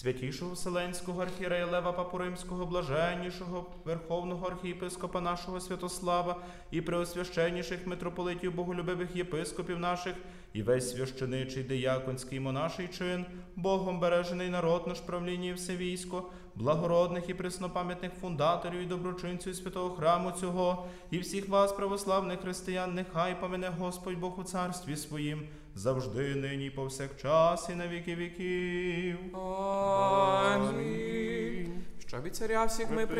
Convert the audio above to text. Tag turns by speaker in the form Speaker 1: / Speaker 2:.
Speaker 1: святішого Вселенського архієрея Лева Папу Римського, блаженнішого Верховного архієпископа нашого Святослава і преосвященніших митрополитів боголюбивих єпископів наших, і весь священичий, дияконський, монаший чин, Богом бережений народ наш, правління і все військо, благородних і преснопам'ятних фундаторів і доброчинців святого храму цього, і всіх вас, православних християн, нехай помине Господь Бог у царстві своїм, завжди, нині, повсякчас і на віки віків.
Speaker 2: Амінь. Щоб і царя всіх ми